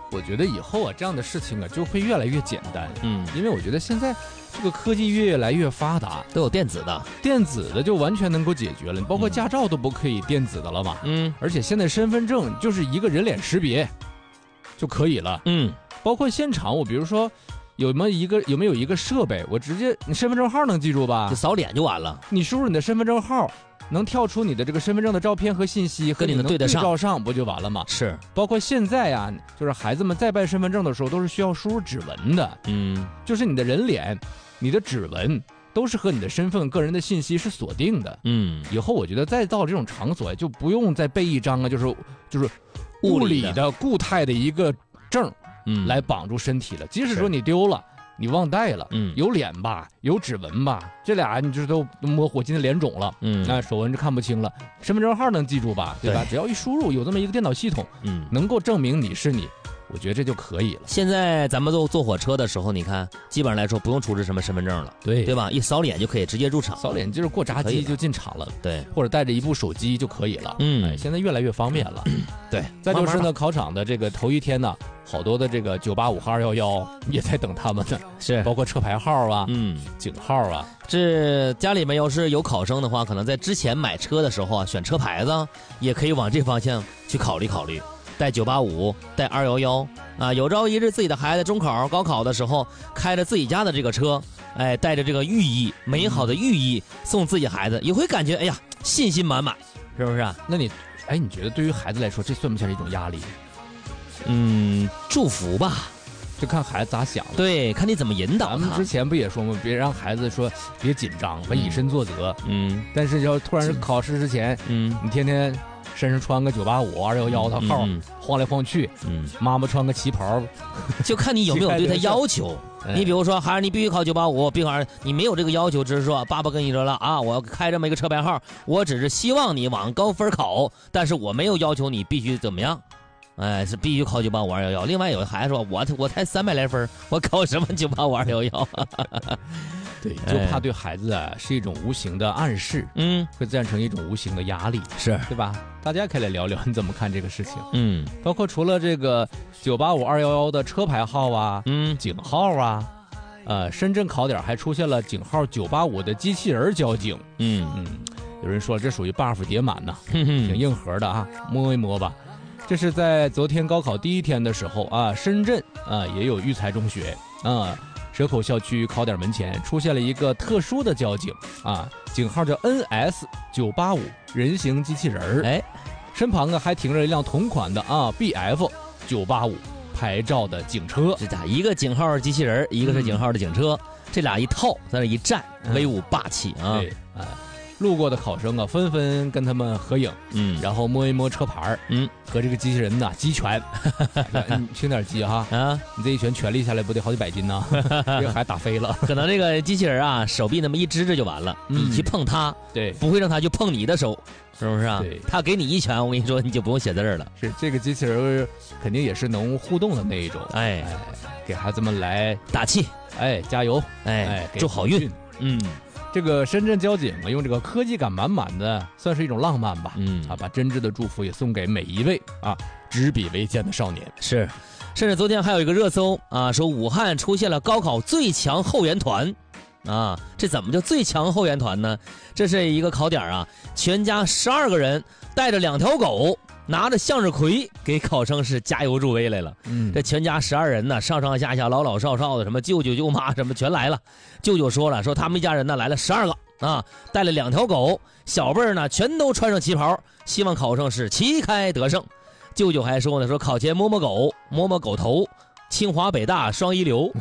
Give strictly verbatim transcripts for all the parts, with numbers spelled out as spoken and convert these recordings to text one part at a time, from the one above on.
我觉得以后啊，这样的事情啊就会越来越简单。 嗯， 因为我觉得现在这个科技越来越发达， 都有电子的， 电子的就完全能够解决了，包括驾照都不可以电子的了嘛。 嗯， 而且现在身份证就是一个人脸识别就可以了。 嗯， 包括现场，我比如说有没有一个有没有一个设备，我直接你身份证号能记住吧？ 就扫脸就完了。 你输入你的身份证号。能跳出你的这个身份证的照片和信息，和跟你的对得上， 对照上不就完了吗？ 是， 包括现在呀、啊，就是孩子们在办身份证的时候，都是需要输入指纹的。 嗯， 就是你的人脸、你的指纹都是和你的身份、个人的信息是锁定的。 嗯， 以后我觉得再到这种场所，就不用再背一张啊，就是就是物理的固态的一个证，嗯，来绑住身体了。即使说你丢了。你忘带了，嗯，有脸吧，有指纹吧，这俩你这都模糊，今天脸肿了，嗯，那、啊、手纹就看不清了。身份证号能记住吧，对吧？对，只要一输入，有这么一个电脑系统，嗯，能够证明你是你，我觉得这就可以了。 现在咱们坐坐火车的时候，你看，基本上来说不用出示什么身份证了， 对对吧？一扫脸就可以直接入场， 扫脸就是过闸机就进场了， 对， 或者带着一部手机就可以了，嗯，哎，现在越来越方便了， 对。 再就是呢，考场的这个头一天呢。好多的这个九八五和二一一也在等他们呢， 是包括车牌号啊，嗯，警号啊。 这家里面要是有考生的话，可能在之前买车的时候啊，选车牌子也可以往这方向去考虑考虑，带九八五，带二一一啊，有朝一日自己的孩子中考、高考的时候，开着自己家的这个车，哎，带着这个寓意、美好的寓意送自己孩子，也会感觉哎呀，信心满满，是不是啊？ 那你，哎，你觉得对于孩子来说，这算不算是一种压力？ 嗯，祝福吧， 就看孩子咋想了。 对，看你怎么引导他。 咱们之前不也说吗？别让孩子说别紧张，别以身作则。嗯。但是要突然考试之前，嗯，你天天身上穿个九八五、二一一的号，嗯、晃来晃去，嗯，妈妈穿个旗袍， 就看你有没有对他要求。你比如说，孩儿，你必须考九八五，别考你没有这个要求，只是说爸爸跟你说了啊，我要开这么一个车牌号，我只是希望你往高分考，但是我没有要求你必须怎么样。哎，是必须考九八五二幺幺。另外有的孩子说，我我才三百来分，我考什么九八五二幺幺？ 对，就怕对孩子啊是一种无形的暗示，嗯，会造成一种无形的压力， 是对吧？大家可以来聊聊你怎么看这个事情， 嗯， 包括除了这个九八五二幺幺的车牌号啊，嗯，警号啊，呃，深圳考点还出现了警号九八五的机器人交警，嗯嗯，有人说这属于 buff 叠满呢，挺硬核的啊，摸一摸吧。这是在昨天高考第一天的时候啊，深圳啊也有育才中学啊蛇口校区考点门前出现了一个特殊的交警啊，警号叫 N S 九八五人形机器人，哎，身旁啊还停着一辆同款的啊 B F 九八五牌照的警车， 这咋一个警号机器人，一个是警号的警车，嗯、这俩一套在那一站，威武霸气啊！ 对啊。路过的考生啊，纷纷跟他们合影，嗯，然后摸一摸车牌，嗯，和这个机器人呐击拳，你轻点击哈，啊，你这一拳拳力下来不得好几百斤呢，这个还打飞了。 可能这个机器人啊，手臂那么一支着就完了，嗯、你去碰它， 对， 不会让它去碰你的手，是不是啊？ 对， 他给你一拳，我跟你说，你就不用写字了。 是这个机器人肯定也是能互动的那一种，哎，哎给孩子们来打气， 哎，加油， 哎，哎祝好运， 嗯。这个深圳交警啊，用这个科技感满满的，算是一种浪漫吧。嗯，啊，把真挚的祝福也送给每一位啊执笔为鉴的少年。 是，甚至昨天还有一个热搜啊，说武汉出现了高考最强后援团，啊，这怎么叫最强后援团呢？这是一个考点啊，全家十二个人带着两条狗。拿着向日葵给考生是加油助威来了，嗯，这全家十二人呢，上上下下老老少少的，什么舅舅舅妈什么全来了。舅舅说了，说他们一家人呢来了十二个啊，带了两条狗，小辈儿呢全都穿上旗袍，希望考生是旗开得胜。舅舅还说呢，说考前摸摸狗，摸摸狗头，清华北大双一流。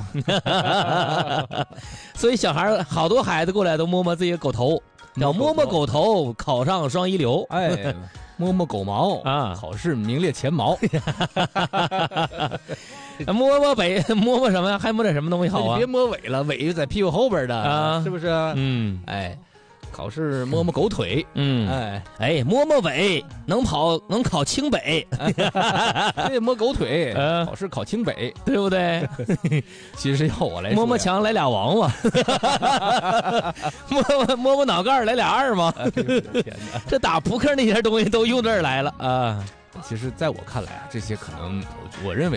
所以小孩好多孩子过来都摸摸自己的狗头，要摸摸狗头考上双一流。 哎。摸摸狗毛啊，考试名列前茅。 摸摸尾，摸摸什么呀？还摸点什么东西好啊？ 别摸尾了，尾在屁股后边的啊，是不是？嗯，哎，考试摸摸狗腿，嗯，哎哎，摸摸尾，能跑能考清北。 对，摸狗腿，考试考清北， 对不对？ 其实要我来说， 摸摸墙来俩王八，摸摸摸摸脑盖来俩二嘛。这打扑克那些东西都用这儿来了啊。 其实，在我看来啊，这些可能我我认为。